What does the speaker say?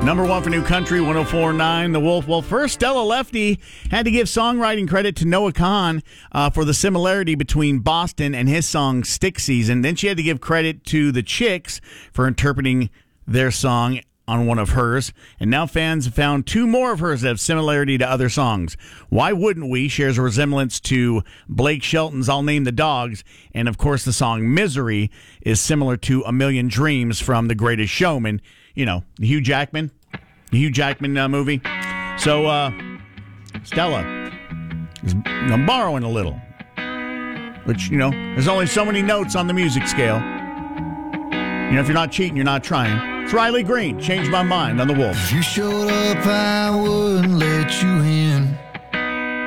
Number one for New Country, 104.9 The Wolf. Well, first, Stella Lefty had to give songwriting credit to Noah Kahan for the similarity between Boston and his song Stick Season. Then she had to give credit to the Chicks for interpreting their song on one of hers. And now fans have found two more of hers that have similarity to other songs. Why Wouldn't We shares a resemblance to Blake Shelton's I'll Name the Dogs. And, of course, the song Misery is similar to A Million Dreams from The Greatest Showman. You know, the Hugh Jackman movie. So, Stella is borrowing a little. Which, there's only so many notes on the music scale. If you're not cheating, you're not trying. It's Riley Green, Change My Mind on The Wolf. If you showed up, I wouldn't let you in.